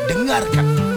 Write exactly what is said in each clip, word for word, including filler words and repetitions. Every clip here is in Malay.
dengarkan.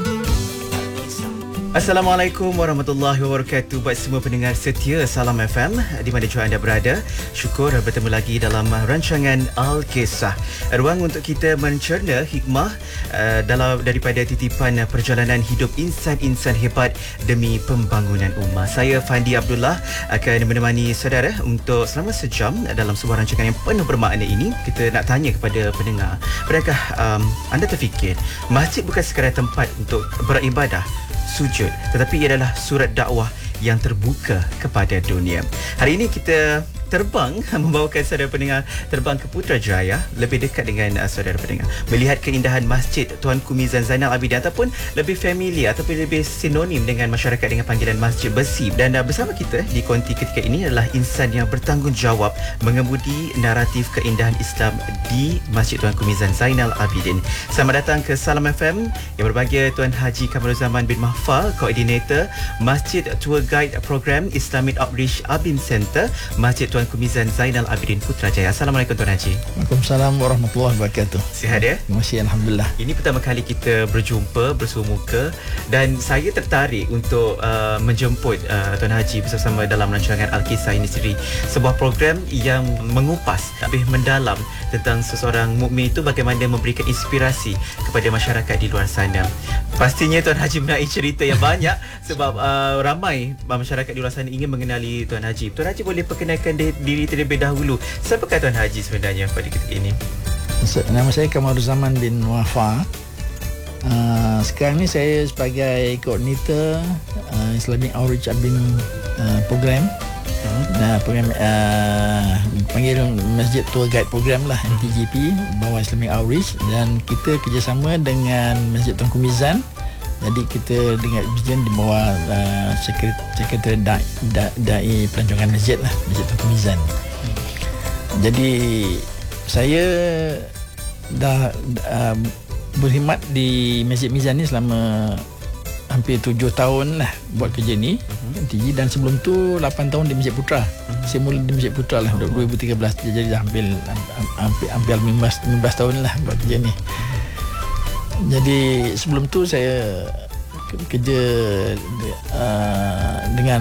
Assalamualaikum warahmatullahi wabarakatuh buat semua pendengar setia Salam F M di mana jua anda berada. Syukur bertemu lagi dalam rancangan Al-Kisah, ruang untuk kita mencerna hikmah uh, dalam daripada titipan perjalanan hidup insan-insan hebat demi pembangunan ummah. Saya Fandi Abdullah akan menemani saudara untuk selama sejam dalam sebuah rancangan yang penuh bermakna ini. Kita nak tanya kepada pendengar, adakah um, anda terfikir masjid bukan sekadar tempat untuk beribadah, sujud, tetapi ia adalah surat dakwah yang terbuka kepada dunia. Hari ini kita terbang membawakan saudara pendengar terbang ke Putrajaya, lebih dekat dengan uh, saudara pendengar, melihat keindahan Masjid Tuanku Mizan Zainal Abidin, ataupun lebih familiar ataupun lebih sinonim dengan masyarakat dengan panggilan Masjid Besi. Dan uh, bersama kita di konti ketika ini adalah insan yang bertanggungjawab mengemudi naratif keindahan Islam di Masjid Tuanku Mizan Zainal Abidin. Selamat datang ke Salam F M. Yang berbahagia Tuan Haji Kamaruzaman bin Mahfal, Koordinator Masjid Tour Guide Program Islamic Outreach Abin Center, Masjid Tuan Mizan Zainal Abidin Putrajaya. Assalamualaikum Tuan Haji. Waalaikumsalam warahmatullahi wabarakatuh. Sihat ya? Terima kasih, alhamdulillah. Ini pertama kali kita berjumpa bersua muka dan saya tertarik untuk uh, menjemput uh, Tuan Haji bersama dalam rancangan Al-Kisah ini sendiri. Sebuah program yang mengupas lebih mendalam tentang seseorang mukmin itu, bagaimana memberikan inspirasi kepada masyarakat di luar sana. Pastinya Tuan Haji menaiki cerita yang banyak sebab uh, ramai masyarakat di luar sana ingin mengenali Tuan Haji. Tuan Haji boleh perkenalkan diri terlebih dahulu. Siapakah Tuan Haji sebenarnya pada ketika ini? Nama saya Kamaruzaman bin Mahfal. Uh, sekarang ni saya sebagai koordinator uh, Islamic Outreach Abin uh, Program. Hmm. Nah, program uh, panggil Masjid Tour Guide Program lah, M T G P, bawah Islamic Outreach, dan kita kerjasama dengan Masjid Tuanku Mizan. Jadi kita dengan Mizan di bawah uh, Sekretariat Dai, Dai, Dai Pelancongan Masjid lah, Masjid Tuanku Mizan. Hmm. Jadi saya dah uh, berkhidmat di Masjid Mizan ni selama hampir tujuh tahun lah buat kerja ni, uh-huh. T G, dan sebelum tu lapan tahun di Masjid Putra. Uh-huh. Saya mula di Masjid Putra lah dua ribu tiga belas, jadi dah hampir hampir hampir lima belas tahun lah buat kerja ni. Uh-huh. Jadi sebelum tu saya kerja uh, dengan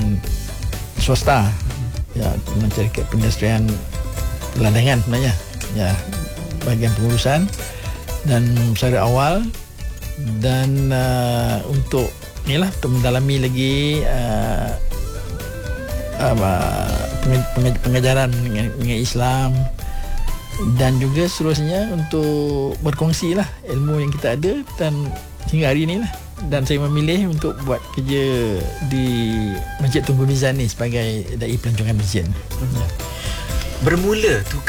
swasta, uh-huh. Ya, dengan syarikat pengindustrian ladang sebenarnya, ya, bahagian pengurusan dan usaha awal. Dan uh, untuk inilah untuk mendalami lagi uh, apa, pengajaran mengenai Islam, dan juga seterusnya untuk berkongsi lah ilmu yang kita ada dan hingga hari ini lah. Dan saya memilih untuk buat kerja di Masjid Tuanku Mizan ni sebagai dai pelancongan masjid. Hmm. Bermula tu